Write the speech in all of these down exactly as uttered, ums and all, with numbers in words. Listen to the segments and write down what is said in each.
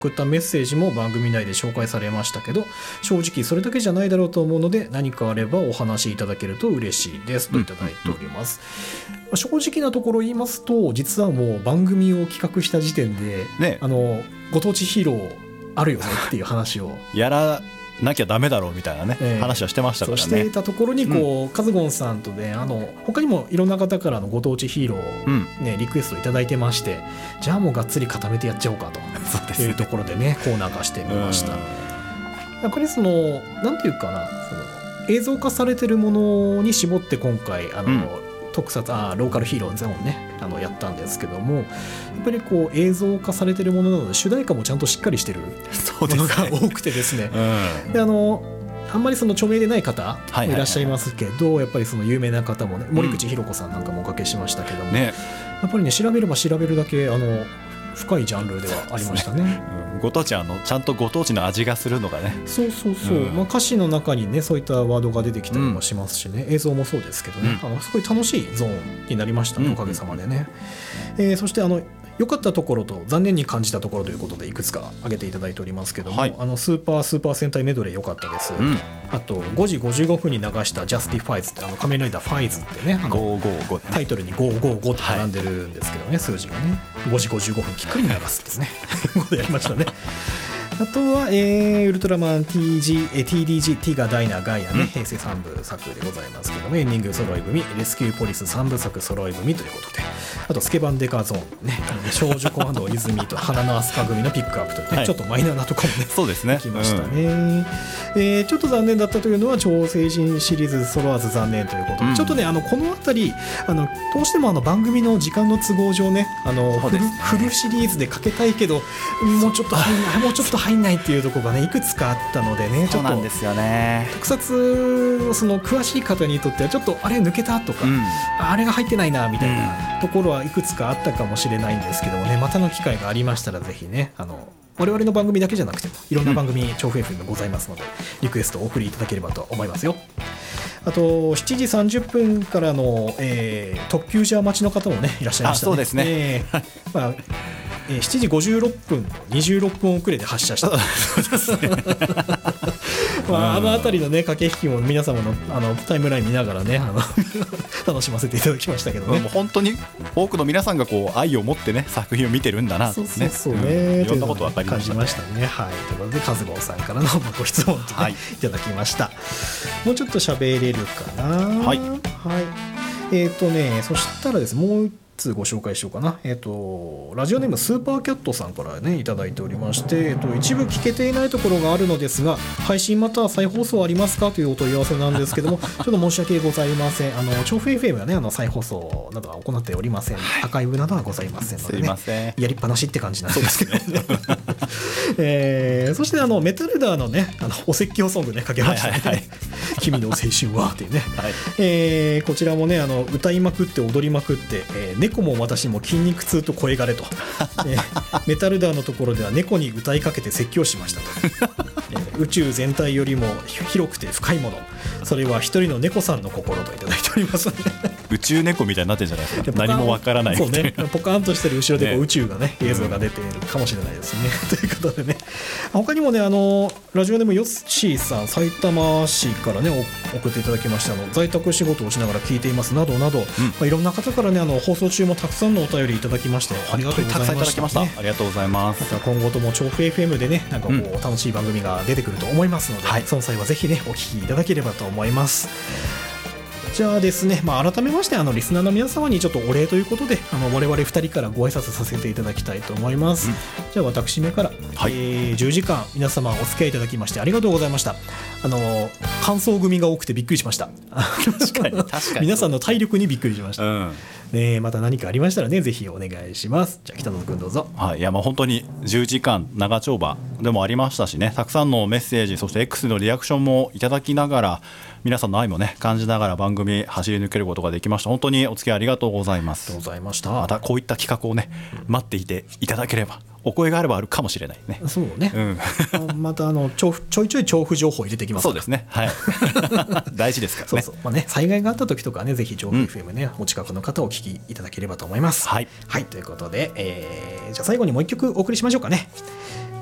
送ったメッセージも番組内で紹介されましたけど、正直それだけじゃないだろうと思うので、何かあればお話しいただけると嬉しいですといただいております。うんうん、正直なところ言いますと、実はもう番組を企画した時点で、ね、あのご当地ヒーローあるよねっていう話をやらなきゃダメだろうみたいなね、えー、話はしてましたからね。 そうしていたところにこう、うん、カズゴンさんとね、あの他にもいろんな方からのご当地ヒーローを、ね、うん、リクエストいただいてまして、じゃあもうがっつり固めてやっちゃおうかとそうです、ね、いうところでねコーナー化してみました。やっぱりそのなんていうかな、その映像化されてるものに絞って今回あの、うん、特撮あローカルヒーローゼロンねあのやったんですけども、やっぱりこう映像化されてるものなので主題歌もちゃんとしっかりしてるものが多くてですね、うん、であのあんまりその著名でない方もいらっしゃいますけど、はいはいはいはい、やっぱりその有名な方もね、森口博子さんなんかもおかけしましたけども、ね、やっぱりね調べれば調べるだけあの深いジャンルではありましたね。 うん、ご当地あのちゃんとご当地の味がするのがね。 そうそうそう、うん、まあ、歌詞の中にねそういったワードが出てきたりもしますしね、うん、映像もそうですけどね、うん、あのすごい楽しいゾーンになりましたね、うん、おかげさまでね、えー、そしてあの良かったところと残念に感じたところということでいくつか挙げていただいておりますけども、はい、あのスーパースーパー戦隊メドレー良かったです、うん、あとごじごじゅうごふんに流したジャスティファイズってあの仮面ライダーファイズってね、あのごひゃくごじゅうごタイトルにごひゃくごじゅうごって並んでるんですけどね、はい、数字がねごじごじゅうごふんきっかり流すってねことやりましたね。あとは、えー、ウルトラマン ティージー、えー、ティーディージー T がダイナガイアね、うん、平成さんぶ作でございますけども、エンディング揃い踏みレスキューポリスさんぶ作揃い踏みということで、あとスケバンデカゾーンね、少女コマンド泉と花の飛鳥組のピックアップという、ね、はい、ちょっとマイナーなところもねそうですね、 きましたね、うん、えー、ちょっと残念だったというのは超成人シリーズ揃わず残念ということで、うん、ちょっとねあのこのあたりあのどうしてもあの番組の時間の都合上ね、あのフル、フルシリーズでかけたいけどもうちょっと入んないもうちょっと入んないっていうところがねいくつかあったのでね、ちょっとそうなんですよね、特撮その詳しい方にとってはちょっとあれ抜けたとか、うん、あれが入ってないなみたいなところはいくつかあったかもしれないんですけどもね、またの機会がありましたらぜひね、あの我々の番組だけじゃなくてもいろんな番組、うん、調布 エフエム ございますのでリクエストをお送りいただければと思いますよ。あとしちじさんじゅっぷんからの、えー、特急ジャー待ちの方もねいらっしゃいましたね。 あ、そうですね、 えーまあえー、しちじごじゅうろっぷんにじゅうろっぷん遅れで発車したそうですねまあ、あの辺りのね駆け引きも皆様の、あのタイムライン見ながらねあの楽しませていただきましたけどね、 もう本当に多くの皆さんがこう愛を持ってね作品を見てるんだなってね、 そうそうそうね、 うん、いろんなこと分かりましたね、 感じましたね。はい、ということでカズゴンさんからのご質問と、ね、はい、いただきました。もうちょっと喋れるかな。はい、はい、えっ、ー、とねそしたらですねもうご紹介しようかな、えー、とラジオネームスーパーキャットさんからねいただいておりまして、えー、と一部聞けていないところがあるのですが配信または再放送ありますかというお問い合わせなんですけどもちょっと申し訳ございません。あの調布 エフエム はねあの再放送などは行っておりません、はい、アーカイブなどはございませんので、ね、すいませんやりっぱなしって感じなんですけどねえー、そしてあのメタルダーのねあのお説教ソングねかけましたね、はいはいはい、君の青春はっていうね、はい、えー、こちらもねあの歌いまくって踊りまくって、えー、猫も私も筋肉痛と声がれと、えー、メタルダーのところでは猫に歌いかけて説教しましたと、えー、宇宙全体よりも広くて深いもの、それは一人の猫さんの心といただいておりますので宇宙猫みたいになってるんじゃないですか何もわからないみたいな、 そうね、ポカーンとしてる後ろでこう、ね、宇宙がね映像が出ているかもしれないですね、うん、ということでね他にもねあのラジオネームヨッシーさん埼玉市からね送っていただきましたの在宅仕事をしながら聞いていますなどなど、うん、まあ、いろんな方からねあの放送中もたくさんのお便りいただきましてありがとうございました、ね、たくさんいただきました、ありがとうございます。また今後とも調布 エフエム でねなんかこう、うん、楽しい番組が出てくると思いますので、はい、その際はぜひねお聞きいただければと思います。じゃあですね、まあ、改めましてあのリスナーの皆様にちょっとお礼ということであの我々ふたりからご挨拶させていただきたいと思います、うん、じゃあ私めから、はい、えー、じゅうじかん皆様お付き合いいただきましてありがとうございました。あの感想組が多くてびっくりしました。確かに確かに皆さんの体力にびっくりしました、うん、ね、また何かありましたらねぜひお願いします。じゃあ北野君どうぞ。 はい、いやまあ本当にじゅうじかん長丁場でもありましたしね、たくさんのメッセージそして X のリアクションもいただきながら皆さんの愛もね感じながら番組走り抜けることができました。本当にお付き合いありがとうございます。 ありがとうございました。 またこういった企画をね、うん、待っていていただければお声があればあるかもしれないね。 そうね、うん、またあのちょちょいちょい調布情報入れてきますから。 そうですね、はい大事ですからね。そうそう、 まあね、災害があった時とかねぜひ調布 エフエム ね、うん、お近くの方をお聞きいただければと思います。はい、はい、ということで、えー、じゃあ最後にもう一曲お送りしましょうかね。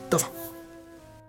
どうぞ。